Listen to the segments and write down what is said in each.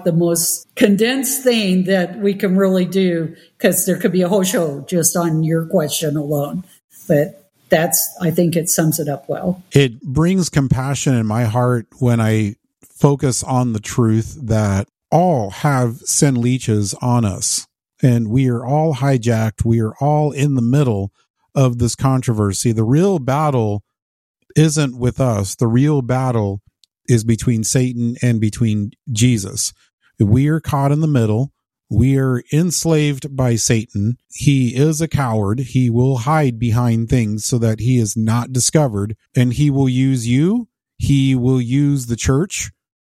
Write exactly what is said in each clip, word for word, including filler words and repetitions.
the most condensed thing that we can really do, because there could be a whole show just on your question alone. But that's, I think it sums it up well. It brings compassion in my heart when I focus on the truth that all have sin leeches on us, and we are all hijacked. We are all in the middle of this controversy. The real battle isn't with us. The real battle is between Satan and between Jesus. We are caught in the middle. We are enslaved by Satan. He is a coward. He will hide behind things so that he is not discovered, and he will use you. He will use the church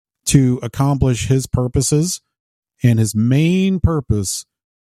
to accomplish his purposes, and his main purpose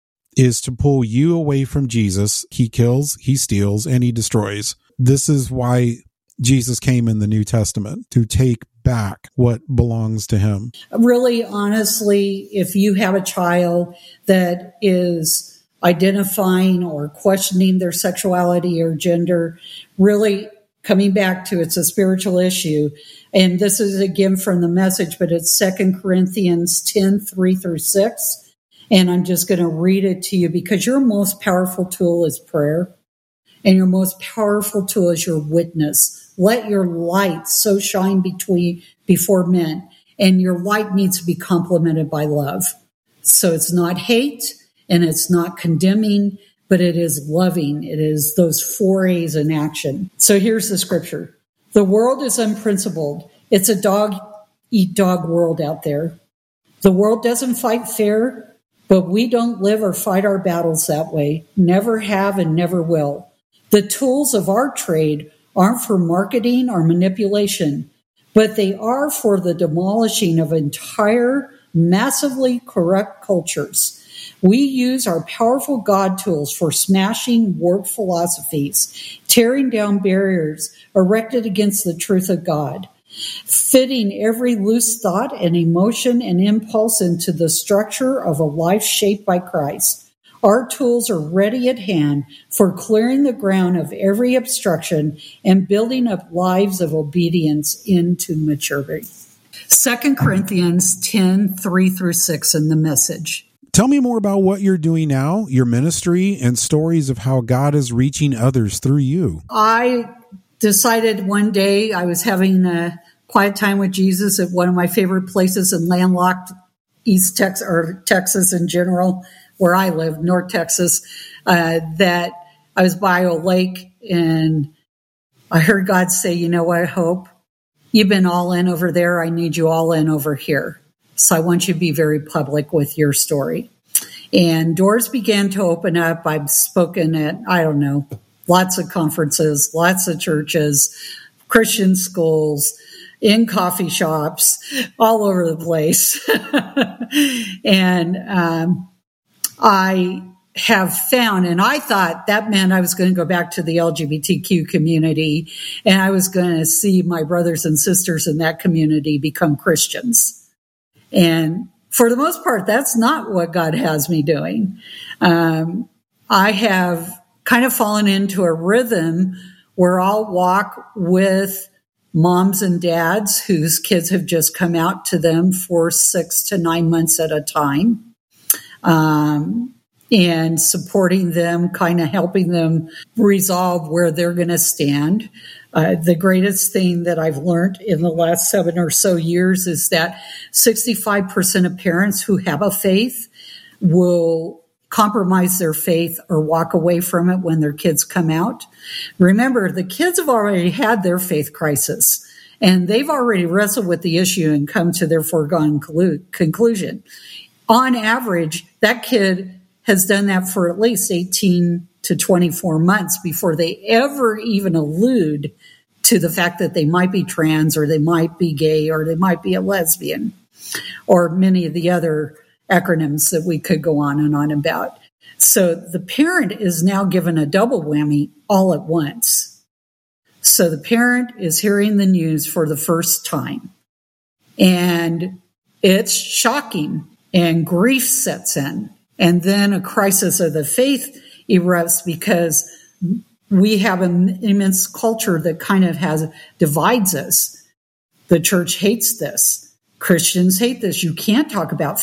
is to pull you away from Jesus. He kills, he steals, and he destroys. This is why Jesus came in the New Testament, to take back what belongs to him. Really, honestly, if you have a child that is identifying or questioning their sexuality or gender, really coming back to it's a spiritual issue. And this is again from the Message, but it's Second Corinthians ten, three through six. And I'm just going to read it to you, because your most powerful tool is prayer. And your most powerful tool is your witness. Let your light so shine between before men. And your light needs to be complemented by love. So it's not hate and it's not condemning, but it is loving. It is those four A's in action. So here's the scripture. The world is unprincipled. It's a dog-eat-dog world out there. The world doesn't fight fair, but we don't live or fight our battles that way. Never have and never will. The tools of our trade aren't for marketing or manipulation, but they are for the demolishing of entire, massively corrupt cultures. We use our powerful God tools for smashing warped philosophies, tearing down barriers erected against the truth of God, fitting every loose thought and emotion and impulse into the structure of a life shaped by Christ. Our tools are ready at hand for clearing the ground of every obstruction and building up lives of obedience into maturity. Second Corinthians ten, three through six in the Message. Tell me more about what you're doing now, your ministry, and stories of how God is reaching others through you. I decided one day I was having a quiet time with Jesus at one of my favorite places in landlocked East Texas, or Texas in general, where I live, North Texas, uh, that I was by a lake, and I heard God say, you know what, Hope? You've been all in over there. I need you all in over here. So I want you to be very public with your story. And doors began to open up. I've spoken at, I don't know, lots of conferences, lots of churches, Christian schools, in coffee shops, all over the place. and um, I have found, and I thought that meant I was going to go back to the L G B T Q community, and I was going to see my brothers and sisters in that community become Christians. And for the most part, that's not what God has me doing. Um, I have kind of fallen into a rhythm where I'll walk with moms and dads whose kids have just come out to them for six to nine months at a time, um, and supporting them, kind of helping them resolve where they're going to stand. Uh, the greatest thing that I've learned in the last seven or so years is that sixty-five percent of parents who have a faith will compromise their faith or walk away from it when their kids come out. Remember, the kids have already had their faith crisis, and they've already wrestled with the issue and come to their foregone conclusion. On average, that kid has done that for at least eighteen to twenty-four months before they ever even allude to the fact that they might be trans, or they might be gay, or they might be a lesbian, or many of the other acronyms that we could go on and on about. So the parent is now given a double whammy all at once. So the parent is hearing the news for the first time, and it's shocking, and grief sets in. And then a crisis of the faith erupts, because we have an immense culture that kind of has divides us. The church hates this. Christians hate this. You can't talk about